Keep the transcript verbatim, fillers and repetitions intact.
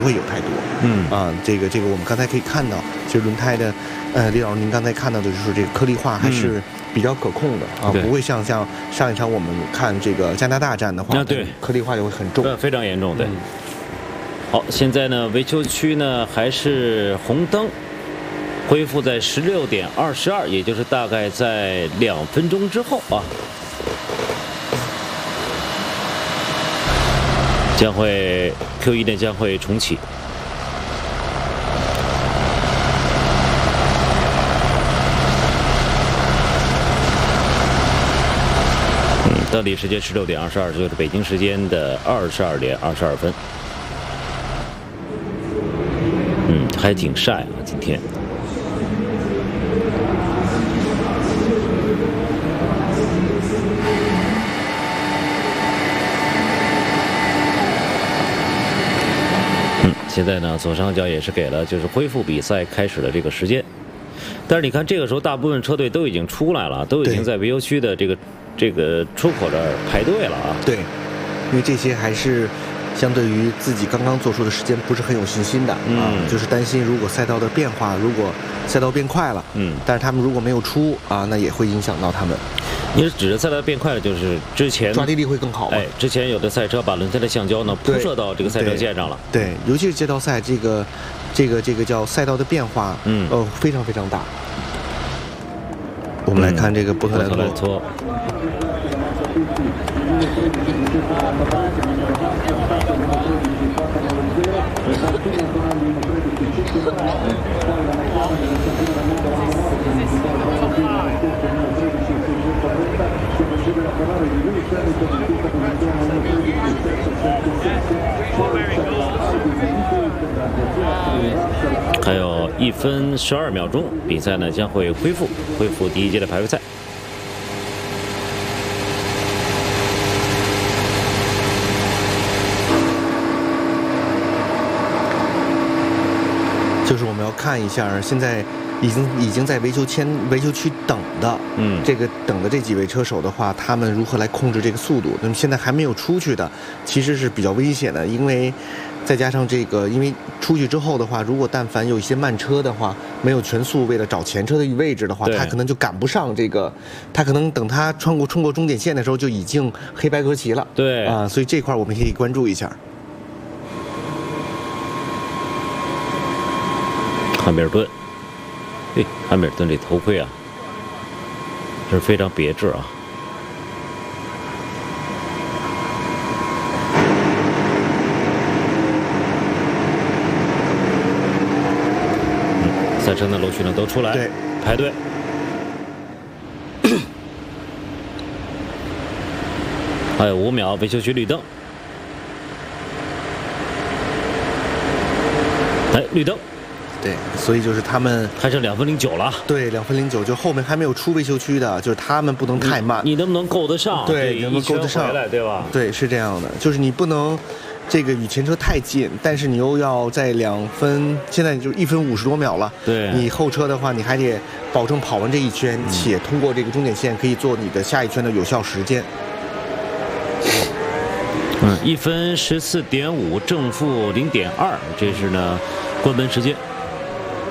不会有太多。嗯啊，这个这个我们刚才可以看到，其实轮胎的，呃，李老师您刚才看到的就是这个颗粒化还是比较可控的、嗯、啊，不会像像上一场我们看这个加拿大站的话， 啊对， 颗粒化就会很重， 呃，非常严重，对。嗯、好，现在呢，维修区呢还是红灯，恢复在十六点二十二，也就是大概在两分钟之后啊。将会 Q 一 呢将会重启。嗯，当地时间十六点二十二，就是北京时间的二十二点二十二分。嗯，还挺晒啊，今天。现在呢，左上角也是给了就是恢复比赛开始的这个时间，但是你看这个时候大部分车队都已经出来了，都已经在维修区的这个这个出口这儿排队了啊。 对，因为这些还是相对于自己刚刚做出的时间不是很有信心的、嗯、啊，就是担心如果赛道的变化，如果赛道变快了，嗯，但是他们如果没有出啊，那也会影响到他们。 你指着赛道变快了，就是之前抓地力会更好。 哎，之前有的赛车把轮胎的橡胶呢铺设到这个赛车线上了。 对，对尤其是街道赛，这个这个这个叫赛道的变化，嗯，呃，非常非常大。我们来看这个波特莱托。 还有一分十二秒钟，比赛呢将会恢复，恢复第一阶的排位赛。 就是我们要看一下，现在已经已经在维修签维修区等的，嗯，这个等的这几位车手的话，他们如何来控制这个速度？那么现在还没有出去的，其实是比较危险的，因为再加上这个，因为出去之后的话，如果但凡有一些慢车的话，没有全速，为了找前车的位置的话，他可能就赶不上这个，他可能等他穿过冲过终点线的时候，就已经黑白格旗了。 对啊，所以这块我们可以关注一下。 汉密尔顿，嘿，汉密尔顿这头盔啊，是非常别致啊。嗯，赛车的楼区呢都出来， 对， 排队。还有五秒，维修区绿灯。哎，绿灯。 对，所以就是他们还剩两分零九了。 对，两分零九，就后面还没有出维修区的，就是他们不能太慢。 你, 你能不能够得上？ 对，能不能够得上？ 对吧？ 对，是这样的，就是你不能这个与前车太近，但是你又要在两分，现在就一分五十多秒了。 对， 你后车的话，你还得保证跑完这一圈，嗯、且通过这个终点线，可以做你的下一圈的有效时间。 嗯，一分十四点五，正负零点二，这是呢关门时间。